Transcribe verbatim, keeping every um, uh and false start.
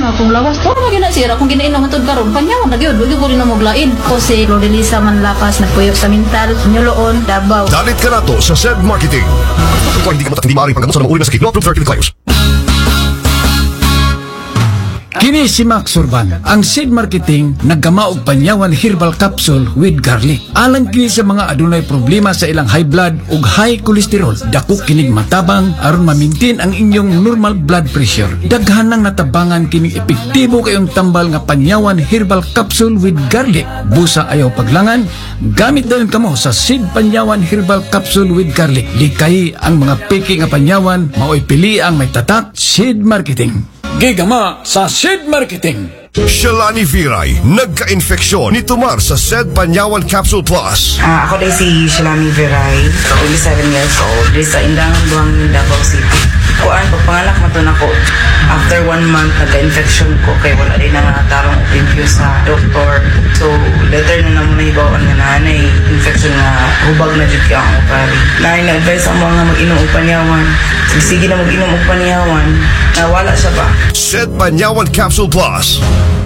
na akong lawas. Pero mo ginasira kung ginainom matod karon panyaw na gyud, wagi ko rin na maglain. O si Rodelisa Manlapas nagpuyo sa mental, Nyoloon, Davao. Dalit ka na to sa S E D Marketing. Kung hindi ka matat, hindi maaaring panggamot sa namang uri na sakit. No approved therapeutic claims. Kini si Max Urban, ang S E D Marketing naggamaog panyawan herbal capsule with garlic. Alang kini sa mga adunay problema sa ilang high blood ug high cholesterol. Dako kinig matabang aron ma-maintain ang inyong normal blood pressure. Daghan nang natabangan kining epektibo kayong tambal nga panyawan herbal capsule with garlic. Busa ayaw paglangan, gamit dayon kamo sa S E D panyawan herbal capsule with garlic. Likay ang mga piki nga panyawan, maoy pili ang may tatak. S E D Marketing. Gigama sa S E D Marketing. Shalani Viray, nagka-infeksyon ni Tumar sa S E D Panyawan Capsule Plus. Ah, ako din si Shalami Viray, twenty-seven years old, din sa Indangan Buhangin, Davao City. Kuan, pagpanganak maton ako. After one month, nagka-infection ko kay wala din na tarong review sa doktor. So, later na naman nahibawan nga nanay, infection nga hubag na dyan ka ang upari. Nanay na-advise ang mga mag-inom og panyawan. Sige na mag-inom og panyawan. Nawala siya ba? S E D Panyawan Capsule Plus.